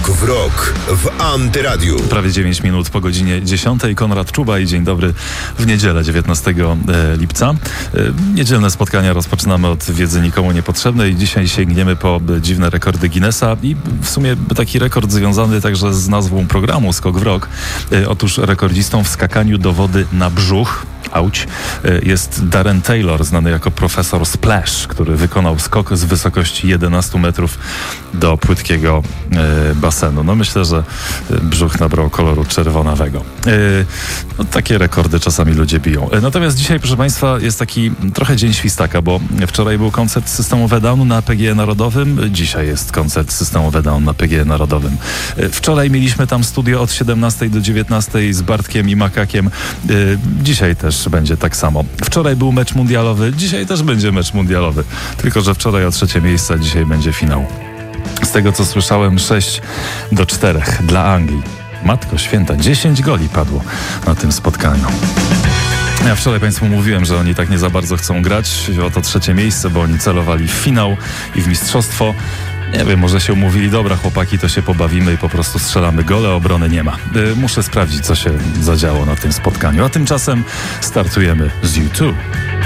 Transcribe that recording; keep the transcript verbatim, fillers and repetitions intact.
Skok w rok w Antyradiu. Prawie dziewięć minut po godzinie dziesiątej. Konrad Czuba i dzień dobry w niedzielę dziewiętnastego lipca. Niedzielne spotkania rozpoczynamy od wiedzy nikomu niepotrzebnej. Dzisiaj sięgniemy po dziwne rekordy Guinnessa i w sumie taki rekord związany także z nazwą programu Skok w rok. Otóż rekordzistą w skakaniu do wody na brzuch Auć. Jest Darren Taylor, znany jako profesor Splash, który wykonał skok z wysokości jedenastu metrów do płytkiego e, basenu. No myślę, że brzuch nabrał koloru czerwonawego. E, no, takie rekordy czasami ludzie biją. E, natomiast dzisiaj, proszę Państwa, jest taki trochę dzień świstaka, bo wczoraj był koncert Systemu of a Down na P G E Narodowym, dzisiaj jest koncert Systemu of a Down na P G E Narodowym. E, wczoraj mieliśmy tam studio od siedemnastej do dziewiętnastej z Bartkiem i Makakiem. E, dzisiaj też będzie tak samo. Wczoraj był mecz mundialowy, dzisiaj też będzie mecz mundialowy. Tylko że wczoraj o trzecie miejsce, dzisiaj będzie finał. Z tego co słyszałem, sześć do czterech dla Anglii. Matko święta, dziesięć goli padło na tym spotkaniu. Ja wczoraj Państwu mówiłem, że oni tak nie za bardzo chcą grać o to trzecie miejsce, bo oni celowali w finał i w mistrzostwo. Nie wiem, może się umówili, dobra chłopaki, to się pobawimy i po prostu strzelamy gole, obrony nie ma. Yy, muszę sprawdzić, co się zadziało na tym spotkaniu. A tymczasem startujemy z U dwa.